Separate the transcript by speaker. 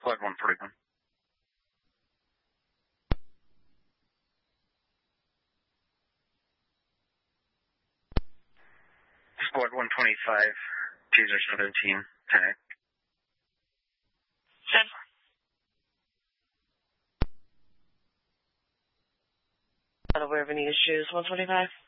Speaker 1: Squad 141. Squad 125, Taser 17, tag.
Speaker 2: 10. Unaware of any issues, 125?